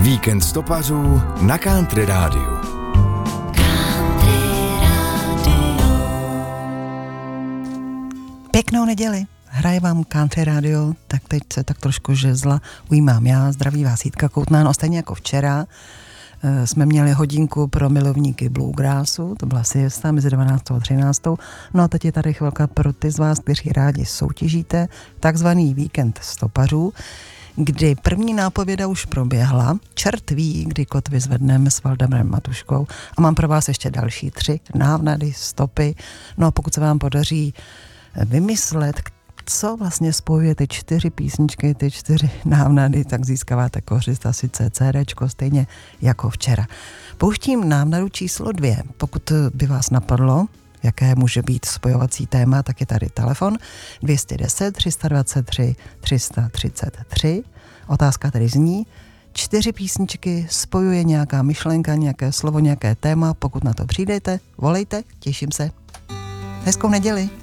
Víkend stopařů na Country Rádiu. Pěknou neděli. Hraje vám Country Radio, tak teď se tak trošku žezla ujímám já. Zdraví vás Jitka Koutná, no stejně jako včera. Jsme měli hodinku pro milovníky bluegrassu, to byla siesta mezi 12. a 13. No a teď je tady chvilka pro ty z vás, kteří rádi soutěžíte, takzvaný víkend stopařů, kdy první nápověda už proběhla. Čert ví, kdy kotvy zvedneme s Valdemarem Matuškou. A mám pro vás ještě další 3 návnady, stopy. No a pokud se vám podaří vymyslet, co vlastně spojuje ty 4 písničky, ty 4 návnady, tak získáváte kořist a sice CDčko, stejně jako včera. Pouštím návnadu číslo 2. Pokud by vás napadlo, jaké může být spojovací téma, tak je tady telefon 210 323 333. Otázka tedy zní, 4 písničky spojuje nějaká myšlenka, nějaké slovo, nějaké téma. Pokud na to přijdete, volejte, těším se. Hezkou neděli.